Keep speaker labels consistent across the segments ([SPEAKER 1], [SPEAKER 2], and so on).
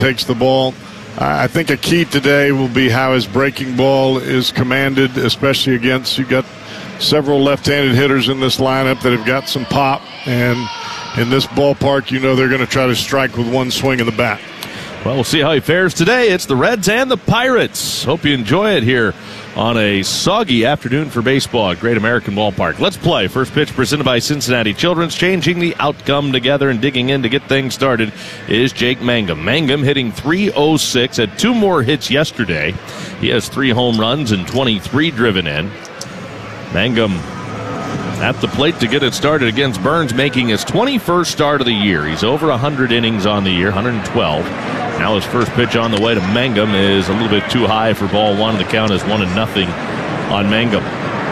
[SPEAKER 1] takes the ball. I think a key today will be how his breaking ball is commanded, especially against, you've got several left-handed hitters in this lineup that have got some pop, and in this ballpark, you know they're going to try to strike with one swing of the bat.
[SPEAKER 2] Well, we'll see how he fares today. It's the Reds and the Pirates. Hope you enjoy it here on a soggy afternoon for baseball at Great American Ballpark. Let's play. First pitch presented by Cincinnati Children's. Changing the outcome together and digging in to get things started is Jake Mangum. Mangum hitting .306, had 2 more hits yesterday. He has 3 home runs and 23 driven in. Mangum at the plate to get it started against Burns, making his 21st start of the year. He's over 100 innings on the year, 112. Now his first pitch on the way to Mangum is a little bit too high for ball 1. The count is 1-0 on Mangum.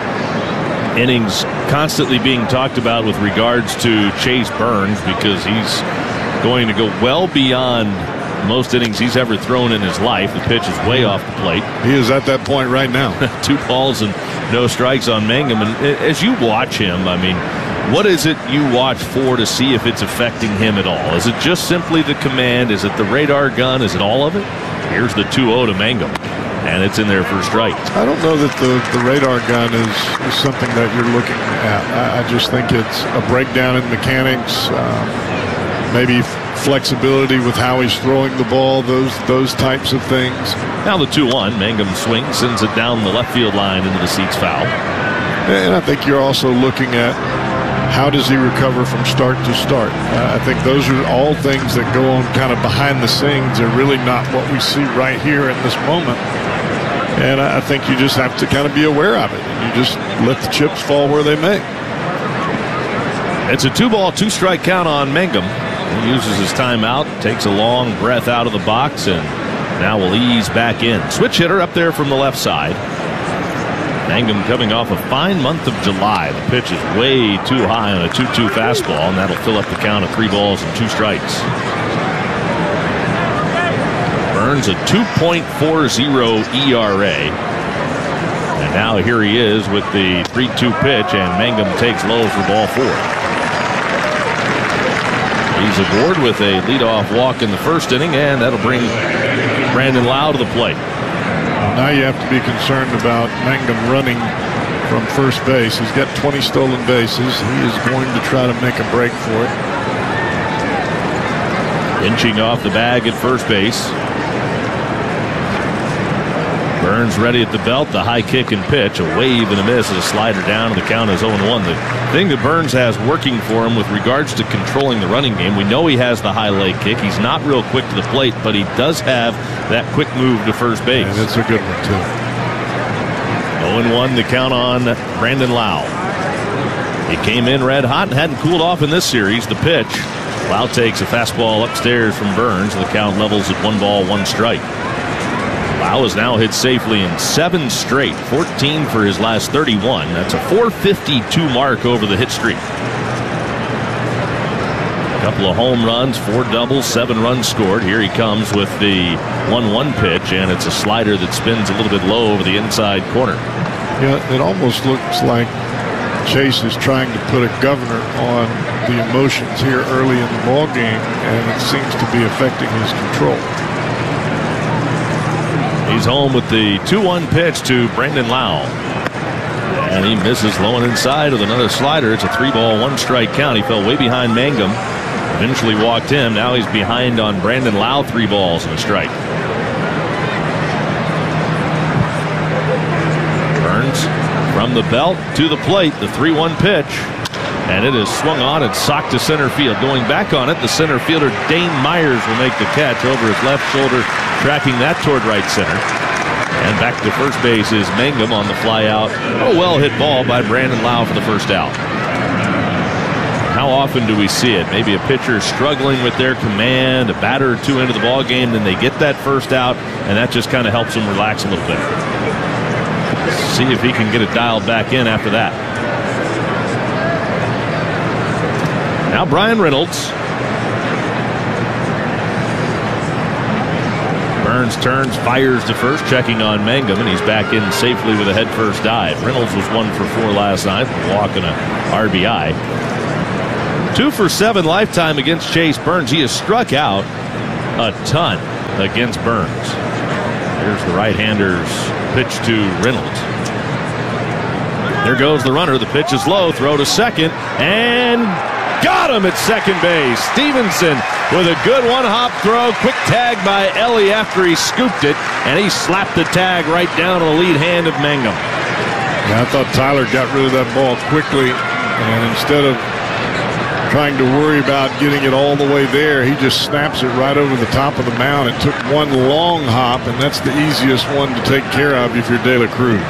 [SPEAKER 2] Innings constantly being talked about with regards to Chase Burns because he's going to go well beyond most innings he's ever thrown in his life. The pitch is way off the plate.
[SPEAKER 1] He is at that point right now.
[SPEAKER 2] 2 balls and no strikes on Mangum. And as you watch him, I mean, what is it you watch for to see if it's affecting him at all? Is it just simply the command? Is it the radar gun? Is it all of it? Here's the 2-0 to Mangum, and it's in there for a strike.
[SPEAKER 1] I don't know that the radar gun is something that you're looking at. I just think it's a breakdown in mechanics, maybe flexibility with how he's throwing the ball, those types of things.
[SPEAKER 2] Now the 2-1, Mangum swings, sends it down the left field line into the seats, foul.
[SPEAKER 1] And I think you're also looking at how does he recover from start to start. I think those are all things that go on kind of behind the scenes. They're really not what we see right here in this moment. And I think you just have to kind of be aware of it. You just let the chips fall where they may.
[SPEAKER 2] It's a 2-ball, 2-strike count on Mangum. He uses his timeout, takes a long breath out of the box, and now will ease back in. Switch hitter up there from the left side. Mangum coming off a fine month of July. The pitch is way too high on a 2-2 fastball, and that'll fill up the count of 3 balls and 2 strikes. Burns a 2.40 ERA. And now here he is with the 3-2 pitch, and Mangum takes low for ball 4. He's aboard with a leadoff walk in the first inning, and that'll bring Brandon Lowe to the plate.
[SPEAKER 1] Now you have to be concerned about Mangum running from first base. He's got 20 stolen bases. He is going to try to make a break for it.
[SPEAKER 2] Inching off the bag at first base. Burns ready at the belt. The high kick and pitch. A wave and a miss. A slider down. The count is 0-1. The thing that Burns has working for him with regards to controlling the running game, we know he has the high leg kick. He's not real quick to the plate, but he does have that quick move to first base.
[SPEAKER 1] And it's a good one, too.
[SPEAKER 2] 0-1 the count on Brandon Lowe. He came in red hot and hadn't cooled off in this series. The pitch. Lowe takes a fastball upstairs from Burns. The count levels at 1 ball, 1 strike. Lowe has now hit safely in 7 straight, 14 for his last 31. That's a .452 mark over the hit streak. A couple of home runs, 4 doubles, 7 runs scored. Here he comes with the 1-1 pitch, and it's a slider that spins a little bit low over the inside corner.
[SPEAKER 1] Yeah, it almost looks like Chase is trying to put a governor on the emotions here early in the ball game, and it seems to be affecting his control.
[SPEAKER 2] He's home with the 2-1 pitch to Brandon Lowe. And he misses low and inside with another slider. It's a 3-ball, 1-strike count. He fell way behind Mangum. Eventually walked him. Now he's behind on Brandon Lowe, 3 balls and a strike. Burns from the belt to the plate. The 3-1 pitch. And it is swung on and socked to center field. Going back on it, the center fielder Dane Myers will make the catch over his left shoulder, tracking that toward right center. And back to first base is Mangum on the fly out. A well-hit ball by Brandon Lowe for the first out. How often do we see it? Maybe a pitcher struggling with their command, a batter or 2 into the ball game, then they get that first out, and that just kind of helps them relax a little bit. See if he can get it dialed back in after that. Now Bryan Reynolds. Burns turns, fires to first, checking on Mangum, and he's back in safely with a head-first dive. Reynolds was 1 for 4 last night, a walk and a RBI. 2 for 7 lifetime against Chase Burns. He has struck out a ton. against Burns. Here's the right-hander's pitch to Reynolds. There goes the runner. The pitch is low. Throw to second. And got him at second base. Stevenson with a good one-hop throw. Quick tag by Ellie after he scooped it. And he slapped the tag right down on the lead hand of Mangum.
[SPEAKER 1] Yeah, I thought Tyler got rid of that ball quickly. And instead of trying to worry about getting it all the way there, he just snaps it right over the top of the mound. It took one long hop, and that's the easiest one to take care of if you're De La Cruz.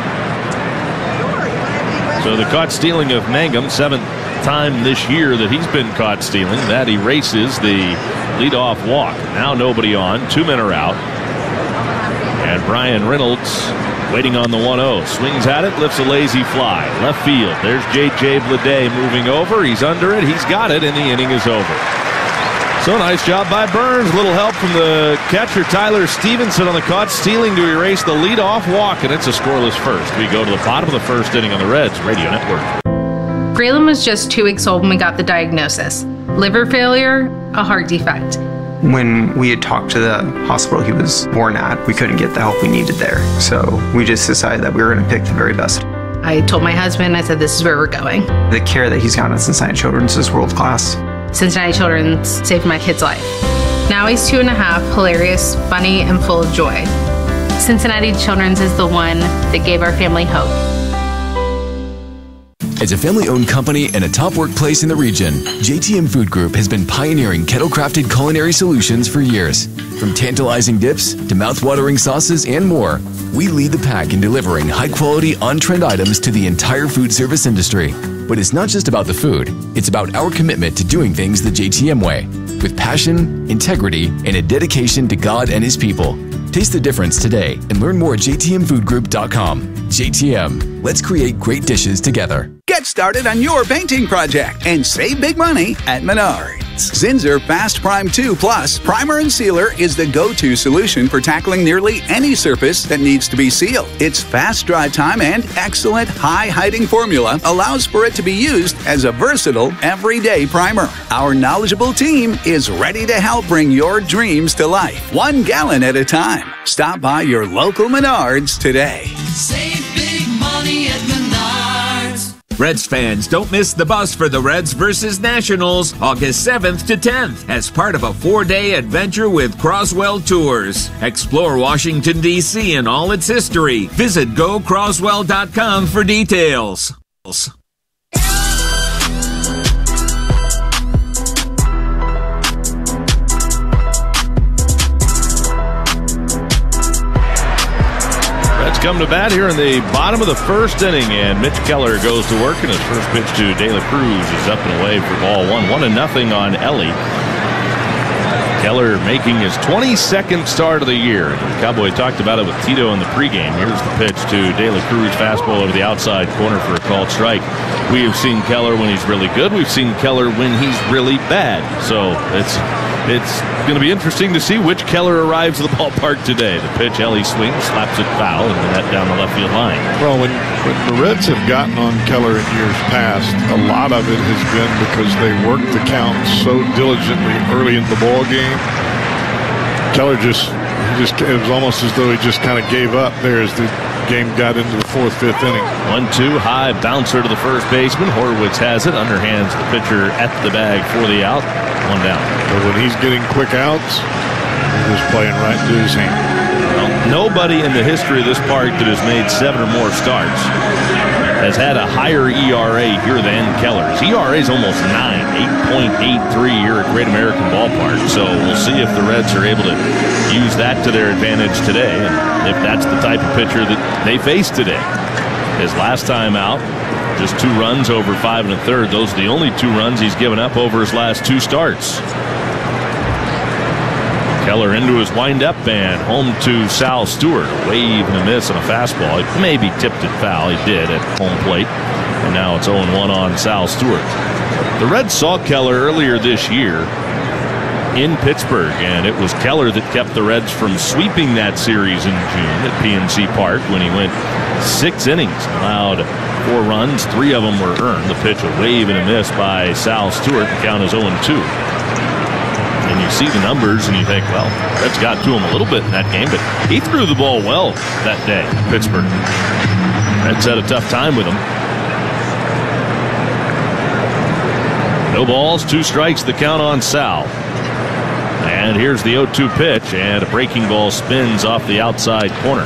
[SPEAKER 2] So the caught stealing of Mangum, 7th time this year that he's been caught stealing. That erases the leadoff walk. Now nobody on. 2 men are out. And Brian Reynolds waiting on the 1-0. Swings at it, lifts a lazy fly. Left field. There's J.J. Bleday moving over. He's under it. He's got it, and the inning is over. So nice job by Burns. Little help from the catcher, Tyler Stevenson, on the caught stealing to erase the leadoff walk, and it's a scoreless first. We go to the bottom of the first inning on the Reds Radio Network.
[SPEAKER 3] Braylon was just 2 weeks old when we got the diagnosis. Liver failure, a heart defect.
[SPEAKER 4] When we had talked to the hospital he was born at, we couldn't get the help we needed there. So we just decided that we were going to pick the very best.
[SPEAKER 3] I told my husband, I said, this is where we're going.
[SPEAKER 4] The care that he's gotten at Cincinnati Children's is world class.
[SPEAKER 3] Cincinnati Children's saved my kid's life. Now he's 2.5, hilarious, funny, and full of joy. Cincinnati Children's is the one that gave our family hope.
[SPEAKER 5] As a family-owned company and a top workplace in the region, JTM Food Group has been pioneering kettle-crafted culinary solutions for years. From tantalizing dips to mouth-watering sauces and more, we lead the pack in delivering high-quality, on-trend items to the entire food service industry. But it's not just about the food, it's about our commitment to doing things the JTM way, with passion, integrity, and a dedication to God and His people. Taste the difference today and learn more at jtmfoodgroup.com. JTM, let's create great dishes together.
[SPEAKER 6] Get started on your painting project and save big money at Menards. Zinsser Fast Prime 2 Plus Primer and Sealer is the go-to solution for tackling nearly any surface that needs to be sealed. Its fast dry time and excellent high-hiding formula allows for it to be used as a versatile, everyday primer. Our knowledgeable team is ready to help bring your dreams to life, 1 gallon at a time. Stop by your local Menards today.
[SPEAKER 7] Save big money at Menards.
[SPEAKER 8] Reds fans, don't miss the bus for the Reds versus Nationals, August 7th to 10th, as part of a 4-day adventure with Croswell Tours. Explore Washington, D.C. and all its history. Visit gocroswell.com for details.
[SPEAKER 2] Come to bat here in the bottom of the first inning, and Mitch Keller goes to work, and his first pitch to De La Cruz is up and away for ball 1. 1-0 on Ellie. Keller making his 22nd start of the year. Cowboy talked about it with Tito in the pregame. Here's the pitch to De La Cruz, fastball over the outside corner for a called strike. We have seen Keller when he's really good. We've seen Keller when he's really bad. So it's going to be interesting to see which Keller arrives at the ballpark today. The pitch, Ellie swings, slaps it foul, and that down the left field line.
[SPEAKER 1] Well, when the Reds have gotten on Keller in years past, a lot of it has been because they worked the count so diligently early in the ball game. Keller it was almost as though he just kind of gave up there as the game got into the 4th, 5th inning.
[SPEAKER 2] 1-2, high bouncer to the first baseman. Horowitz has it, underhands the pitcher at the bag for the out. 1 down.
[SPEAKER 1] But when he's getting quick outs, he's just playing right into his hand.
[SPEAKER 2] Well, nobody in the history of this park that has made 7 or more starts has had a higher ERA here than Keller. His ERA is almost 9, 8.83 here at Great American Ballpark. So we'll see if the Reds are able to use that to their advantage today, and if that's the type of pitcher that they face today. His last time out, just 2 runs over 5 1/3. Those are the only 2 runs he's given up over his last 2 starts. Keller into his windup and home to Sal Stewart. A wave and a miss on a fastball. He maybe tipped it foul. He did at home plate. And now it's 0-1 on Sal Stewart. The Reds saw Keller earlier this year in Pittsburgh, and it was Keller that kept the Reds from sweeping that series in June at PNC Park when he went 6 innings, allowed 4 runs, 3 of them were earned. The pitch, a wave and a miss by Sal Stewart. The count is 0-2. And you see the numbers and you think, well, Reds got to him a little bit in that game, but he threw the ball well that day, Pittsburgh. Reds had a tough time with him. No balls, 2 strikes, the count on Sal. And here's the 0-2 pitch, and a breaking ball spins off the outside corner.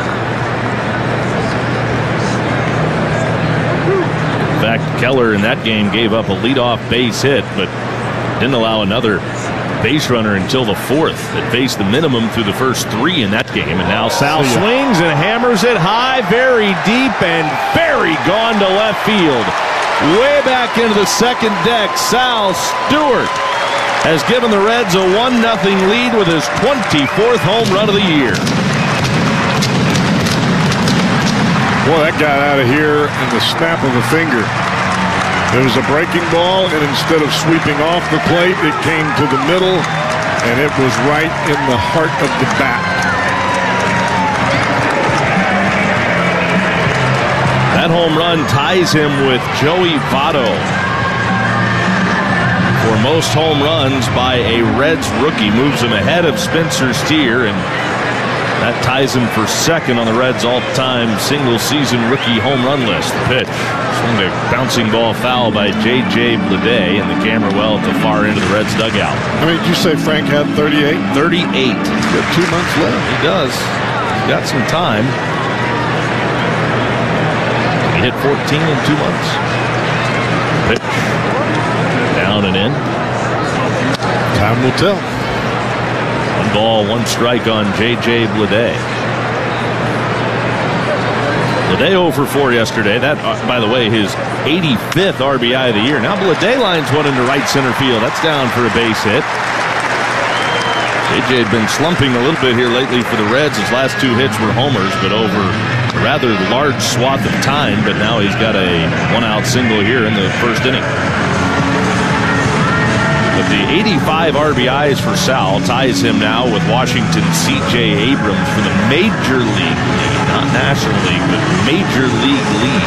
[SPEAKER 2] In fact, Keller in that game gave up a leadoff base hit, but didn't allow another base runner until the 4th. It faced the minimum through the first 3 in that game. And now Sal swings and hammers it high, very deep, and very gone to left field. Way back into the second deck, Sal Stewart has given the Reds a 1-0 lead with his 24th home run of the year.
[SPEAKER 1] Boy, that got out of here in the snap of a finger. It was a breaking ball, and instead of sweeping off the plate, it came to the middle, and it was right in the heart of the bat.
[SPEAKER 2] That home run ties him with Joey Votto for most home runs by a Reds rookie. Moves him ahead of Spencer Steer, and that ties him for second on the Reds' all-time single-season rookie home run list. The pitch. Swung a bouncing ball foul by J.J. Bleday, and the camera well at the far end of the Reds dugout.
[SPEAKER 1] I mean, did you say Frank had 38?
[SPEAKER 2] 38.
[SPEAKER 1] He's got 2 months left.
[SPEAKER 2] He does. He's got some time. He hit 14 in 2 months. Pitch. Down and in.
[SPEAKER 1] Time will tell.
[SPEAKER 2] 1 ball, 1 strike on J.J. Bleday. Bleday 0 for 4 yesterday. That, by the way, his 85th RBI of the year. Now Bleday lines one into right center field. That's down for a base hit. J.J. had been slumping a little bit here lately for the Reds. His last 2 hits were homers, but over a rather large swath of time. But now he's got a 1-out single here in the first inning. But the 85 RBIs for Sal ties him now with Washington C.J. Abrams for the Major League lead. Not National League, but Major League lead.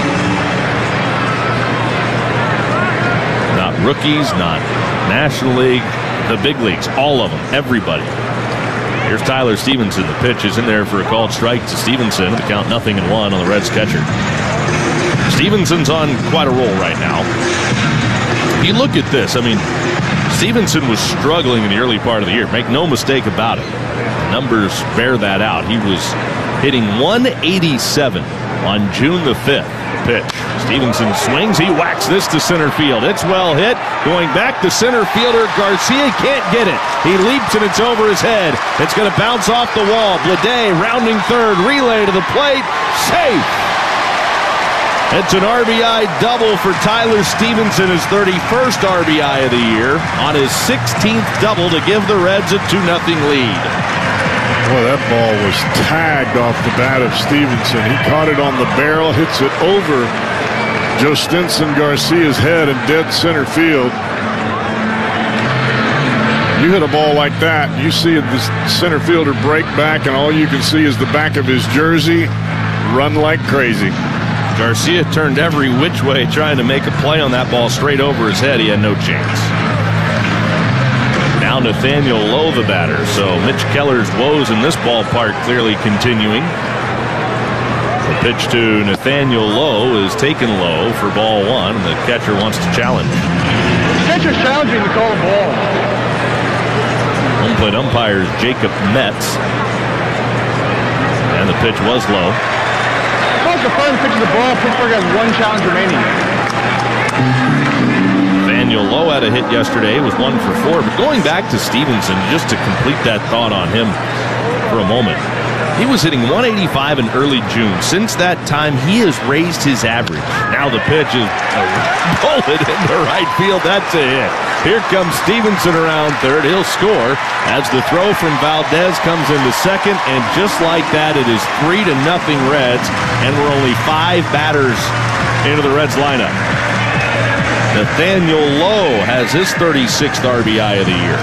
[SPEAKER 2] Not rookies, not National League, the big leagues, all of them, everybody. Here's Tyler Stevenson. The pitch is in there for a called strike to Stevenson. The count 0-1 on the Reds catcher. Stevenson's on quite a roll right now. If you look at this, I mean, Stevenson was struggling in the early part of the year. Make no mistake about it. The numbers bear that out. He was hitting 187 on June the 5th. Pitch. Stevenson swings. He whacks this to center field. It's well hit. Going back to center fielder Garcia can't get it. He leaps and it's over his head. It's going to bounce off the wall. Bleday rounding third. Relay to the plate. Safe. It's an RBI double for Tyler Stevenson, his 31st RBI of the year, on his 16th double to give the Reds a 2-0 lead.
[SPEAKER 1] Boy, that ball was tagged off the bat of Stevenson. He caught it on the barrel, hits it over Joe Stinson Garcia's head in dead center field. You hit a ball like that, you see the center fielder break back, and all you can see is the back of his jersey run like crazy.
[SPEAKER 2] Garcia turned every which way trying to make a play on that ball straight over his head. He had no chance. Now Nathaniel Lowe, the batter. So Mitch Keller's woes in this ballpark clearly continuing. The pitch to Nathaniel Lowe is taken low for ball 1. The catcher wants to challenge.
[SPEAKER 9] The catcher's challenging to call a ball.
[SPEAKER 2] Home plate umpire is Jacob Metz. And the pitch was low.
[SPEAKER 9] The first pitch of the ball, Pittsburgh has 1 challenge remaining.
[SPEAKER 2] Nathaniel Lowe had a hit yesterday. It was 1 for 4. But going back to Stevenson, just to complete that thought on him for a moment, he was hitting 185 in early June. Since that time, he has raised his average. Now the pitch is bullet into right field. That's a hit. Here comes Stevenson around third. He'll score as the throw from Valdez comes into second. And just like that, it is 3-0 Reds. And we're only 5 batters into the Reds lineup. Nathaniel Lowe has his 36th RBI of the year.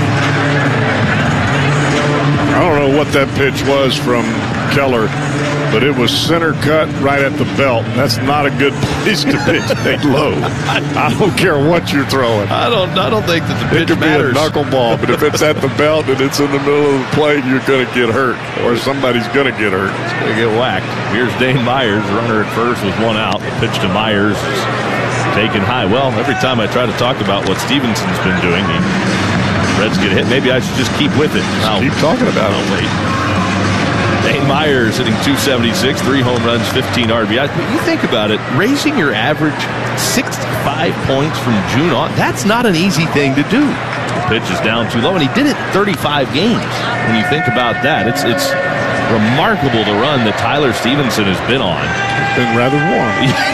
[SPEAKER 1] I don't know what that pitch was from Keller. but it was center cut right at the belt. That's not a good place to pitch that low. I don't care what you're throwing.
[SPEAKER 2] I don't think that the pitch
[SPEAKER 1] It could
[SPEAKER 2] matters.
[SPEAKER 1] be a knuckleball, but if it's at the belt and it's in the middle of the plate, you're going to get hurt, or somebody's going to get hurt.
[SPEAKER 2] It's going to get whacked. Here's Dane Myers, runner at first with one out. The pitch to Myers is taken high. Well, every time I try to talk about what Stevenson's been doing, the Reds get hit. Maybe I should just keep with it.
[SPEAKER 1] Keep talking about it.
[SPEAKER 2] Wait. Dane Myers hitting .276, 3 home runs, 15 RBIs. But you think about it, raising your average 65 points from June on, that's not an easy thing to do. The pitch is down too low, and he did it in 35 games. When you think about that, it's remarkable the run that Tyler Stevenson has been on.
[SPEAKER 1] It's been rather warm.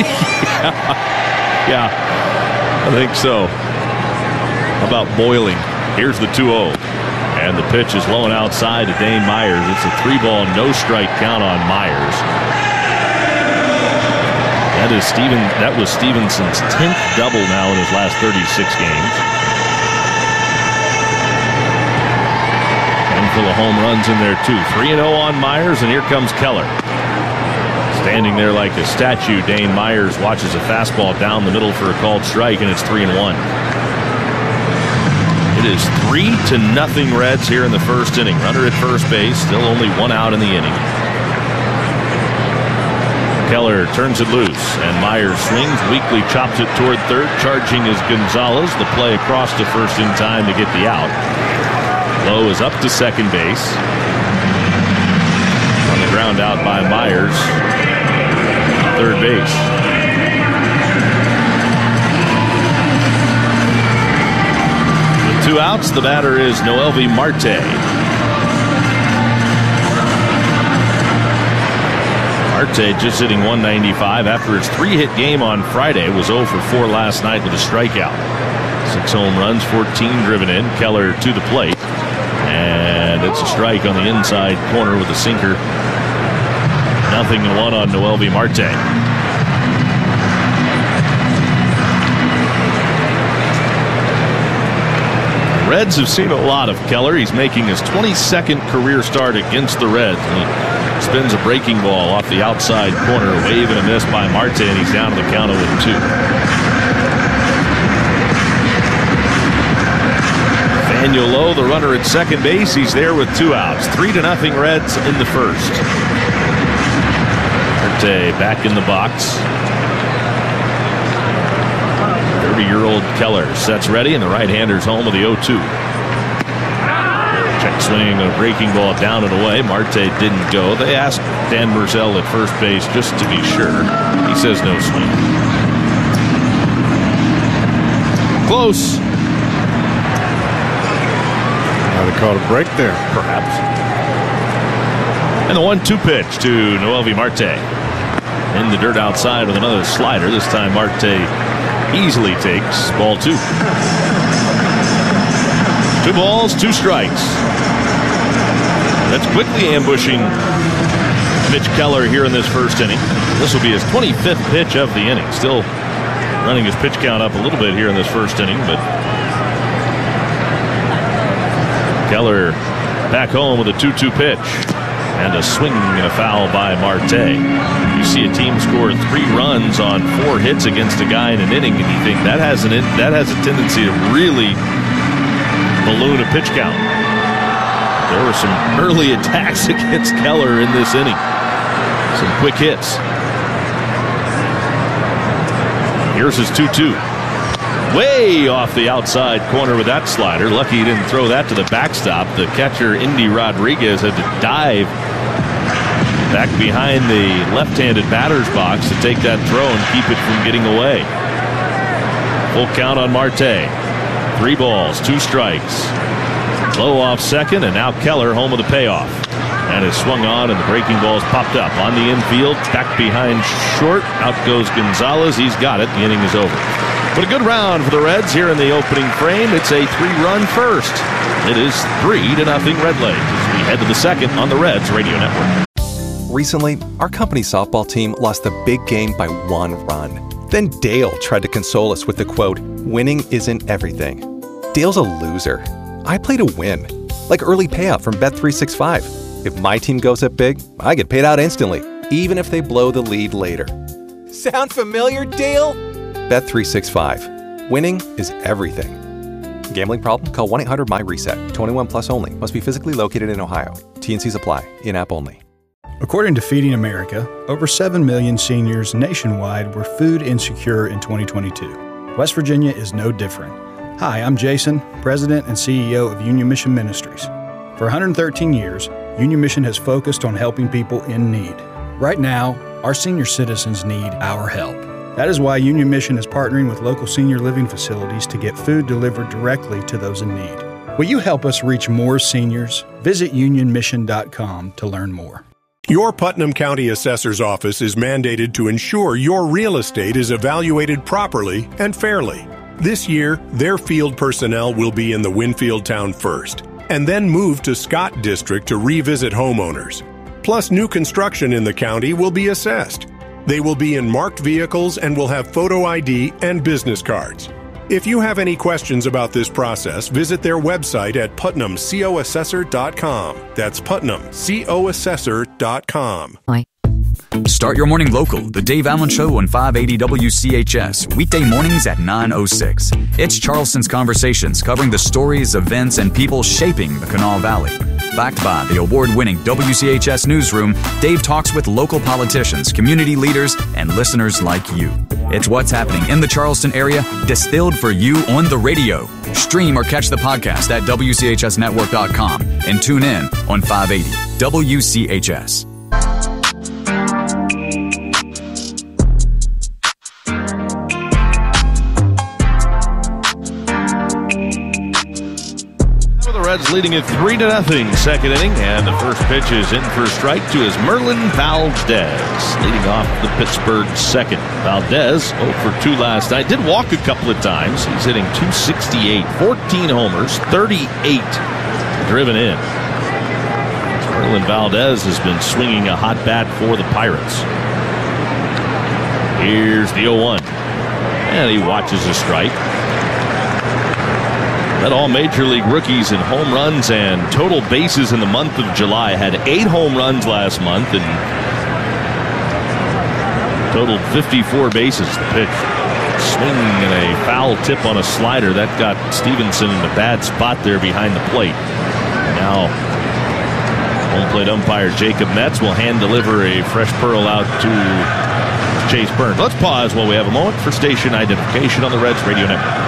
[SPEAKER 2] Yeah, I think so. How about boiling? Here's the 2-0. And the pitch is low and outside to Dane Myers. It's a 3-ball, no strike count on Myers. That was Stevenson's 10th double now in his last 36 games. Handful of home runs in there too. 3-0 on Myers, and here comes Keller. Standing there like a statue, Dane Myers watches a fastball down the middle for a called strike, and it's 3-1. It is 3-0 Reds here in the first inning. Runner at first base, still only one out in the inning. Keller turns it loose, and Myers swings, weakly chops it toward third. Charging is Gonzalez. The play across to first in time to get the out. Lowe is up to second base. On the ground out by Myers. Third base. 2 outs. The batter is Noelvi Marte. Marte just hitting .195 after his 3-hit game on Friday. Was 0 for 4 last night with a strikeout. 6 home runs, 14 driven in. Keller to the plate. And it's a strike on the inside corner with a sinker. 0-1 on Noelvi Marte. Reds have seen a lot of Keller. He's making his 22nd career start against the Reds. And he spins a breaking ball off the outside corner, wave and a miss by Marte, and he's down to the count of 2. Nathaniel Lowe, the runner at second base, he's there with 2 outs. 3-0 Reds in the first. Marte back in the box. 30-year-old Keller sets ready, and the right-hander's home with the 0-2. Check swinging a breaking ball down and away. Marte didn't go. They asked Dan Merzel at first base just to be sure. He says no swing. Close.
[SPEAKER 1] Might have caught a break there.
[SPEAKER 2] Perhaps. And the 1-2 pitch to Noelvi Marte. In the dirt outside with another slider. This time Marte easily takes ball 2. 2 balls, 2 strikes. That's quickly ambushing Mitch Keller here in this first inning. This will be his 25th pitch of the inning. Still running his pitch count up a little bit here in this first inning, but Keller back home with a 2-2 pitch. And a swing and a foul by Marte. You see a team score 3 runs on 4 hits against a guy in an inning, and you think that has a tendency to really balloon a pitch count. There were some early attacks against Keller in this inning. Some quick hits. Here's his 2-2. Way off the outside corner with that slider. Lucky he didn't throw that to the backstop. The catcher, Indy Rodriguez, had to dive back behind the left-handed batter's box to take that throw and keep it from getting away. Full count on Marte. 3 balls, 2 strikes. Low off second, and now Keller home with the payoff. And is swung on, and the breaking ball's popped up on the infield. Back behind short. Out goes Gonzalez. He's got it. The inning is over. But a good round for the Reds here in the opening frame. It's a 3-run first. It is 3-0 Red Legs as we head to the second on the Reds Radio Network.
[SPEAKER 10] Recently, our company softball team lost the big game by 1 run. Then Dale tried to console us with the quote, "Winning isn't everything." Dale's a loser. I play to win, like early payout from Bet365. If my team goes up big, I get paid out instantly. even if they blow the lead later.
[SPEAKER 11] Sound familiar, Dale?
[SPEAKER 10] Bet365. Winning is everything. Gambling problem? Call 1-800-MY-RESET. 21 plus only. Must be physically located in Ohio. T&Cs apply. In-app only.
[SPEAKER 12] According to Feeding America, over 7 million seniors nationwide were food insecure in 2022. West Virginia is no different. Hi, I'm Jason, President and CEO of Union Mission Ministries. For 113 years, Union Mission has focused on helping people in need. Right now, our senior citizens need our help. That is why Union Mission is partnering with local senior living facilities to get food delivered directly to those in need. Will you help us reach more seniors? Visit unionmission.com to learn more.
[SPEAKER 13] Your Putnam County Assessor's Office is mandated to ensure your real estate is evaluated properly and fairly. This year, their field personnel will be in the Winfield town first, and then move to Scott District to revisit homeowners. Plus, new construction in the county will be assessed. They will be in marked vehicles and will have photo ID and business cards. If you have any questions about this process, visit their website at putnamcoassessor.com. That's putnamcoassessor.com.
[SPEAKER 14] Start your morning local, the Dave Allen Show on 580 WCHS, weekday mornings at 9:06. It's Charleston's Conversations, covering the stories, events, and people shaping the Kanawha Valley. Backed by the award-winning WCHS Newsroom, Dave talks with local politicians, community leaders, and listeners like you. It's what's happening in the Charleston area, distilled for you on the radio. Stream or catch the podcast at WCHSnetwork.com and tune in on 580 WCHS.
[SPEAKER 2] Reds leading it 3-0 second inning, and the first pitch is in for a strike to his Merlin Valdez, leading off the Pittsburgh second. Valdez 0 for 2 last night. Did walk a couple of times. He's hitting .268, 14 homers, 38 driven in. Merlin Valdez has been swinging a hot bat for the Pirates. Here's the 0-1, and he watches a strike. Led all Major League rookies in home runs and total bases in the month of July. Had 8 home runs last month and totaled 54 bases. The pitch, swinging and a foul tip on a slider. That got Stevenson in a bad spot there behind the plate. Now, home plate umpire Jacob Metz will hand deliver a fresh pearl out to Chase Burns. Let's pause while we have a moment for station identification on the Reds Radio Network.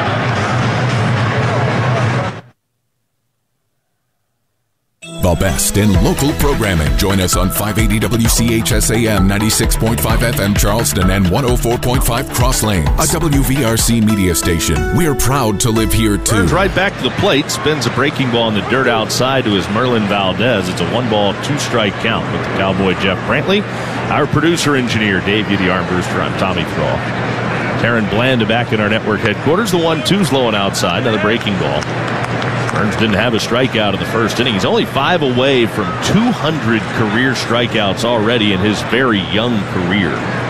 [SPEAKER 15] The best in local programming. Join us on 580 WCHS AM, 96.5 FM Charleston, and 104.5 Cross Lanes, a WVRC media station. We're proud to live here, too.
[SPEAKER 2] Burns right back to the plate, spins a breaking ball in the dirt outside to his Merlin Valdez. It's a 1-ball, 2-strike count with the Cowboy Jeff Brantley. Our producer-engineer, Dave the Armbruster. I'm Tommy Thrall. Taryn Blanda back in our network headquarters. The 1-2's low and outside. Another breaking ball. Burns didn't have a strikeout in the first inning. He's only 5 away from 200 career strikeouts already in his very young career.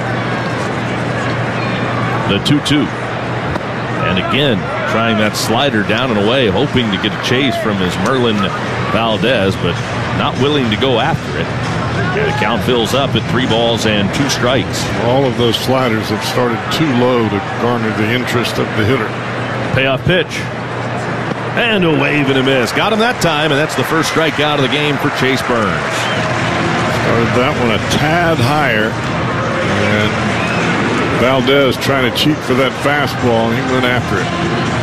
[SPEAKER 2] The 2-2. And again, trying that slider down and away, hoping to get a chase from his Merlin Valdez, but not willing to go after it. And the count fills up at 3 balls and 2 strikes.
[SPEAKER 1] All of those sliders have started too low to garner the interest of the hitter.
[SPEAKER 2] Payoff pitch. And a wave and a miss. Got him that time, and that's the first strikeout of the game for Chase Burns.
[SPEAKER 1] Started that one a tad higher. And Valdez trying to cheat for that fastball, and he went after it.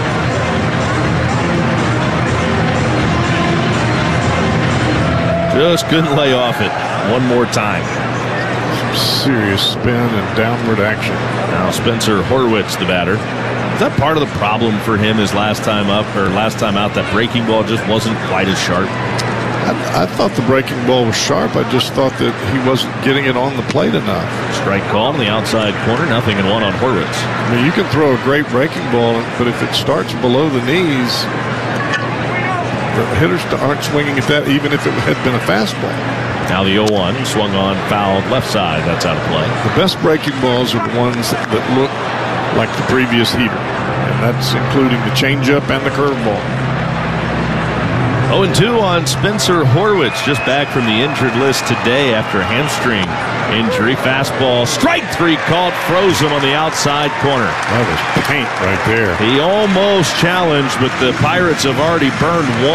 [SPEAKER 2] Just couldn't lay off it one more time.
[SPEAKER 1] Some serious spin and downward action.
[SPEAKER 2] Now Spencer Horwitz, the batter. Is that part of the problem for him his last time up, or last time out? That breaking ball just wasn't quite as sharp.
[SPEAKER 1] I thought the breaking ball was sharp. I just thought that he wasn't getting it on the plate enough.
[SPEAKER 2] Strike call in the outside corner, 0-1 on Horwitz.
[SPEAKER 1] I mean, you can throw a great breaking ball, but if it starts below the knees, the hitters aren't swinging at that, even if it had been a fastball.
[SPEAKER 2] Now the 0-1, swung on, fouled, left side. That's out of play.
[SPEAKER 1] The best breaking balls are the ones that look like the previous heater, and that's including the changeup and the curveball.
[SPEAKER 2] 0-2 on Spencer Horwitz, just back from the injured list today after a hamstring Injury, fastball, strike 3 called, froze him on the outside corner.
[SPEAKER 1] That was paint right there.
[SPEAKER 2] He almost challenged, but the Pirates have already burned one.